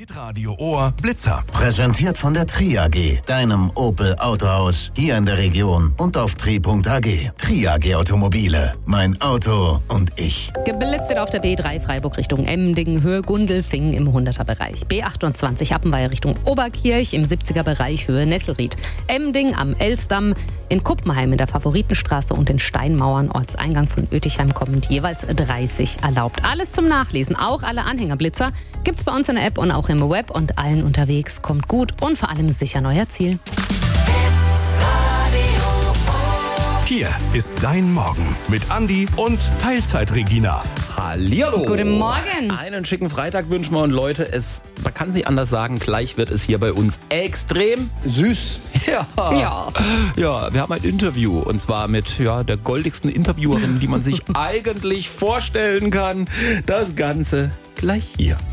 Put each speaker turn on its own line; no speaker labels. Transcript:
Hitradio Ohr Blitzer.
Präsentiert von der Tri AG, deinem Opel Autohaus hier in der Region und auf tri.ag. Tri AG Automobile, mein Auto und ich.
Geblitzt wird auf der B3 Freiburg Richtung Emding, Höhe Gundelfingen im 100er-Bereich. B28 Appenweier Richtung Oberkirch im 70er-Bereich, Höhe Nesselried. Emding am Elsdamm, in Kuppenheim in der Favoritenstraße und in Steinmauern, Ortseingang von Oetichheim, kommen jeweils 30 erlaubt. Alles zum Nachlesen, auch alle Anhängerblitzer, gibt's bei uns in der App und auch im Web und allen unterwegs. Kommt gut und vor allem sicher neuer Ziel.
Hier ist dein Morgen mit Andi und Teilzeit-Regina.
Hallihallo.
Guten Morgen.
Einen schicken Freitag wünschen wir und Leute, man kann es nicht anders sagen, gleich wird es hier bei uns extrem süß. Ja. Ja, wir haben ein Interview und zwar mit der goldigsten Interviewerin, die man sich eigentlich vorstellen kann. Das Ganze gleich hier.